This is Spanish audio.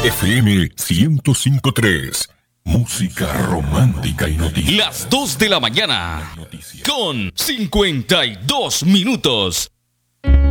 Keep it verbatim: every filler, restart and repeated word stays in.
F M ciento cinco punto tres. Música romántica y noticias. Las dos de la mañana con cincuenta y dos minutos.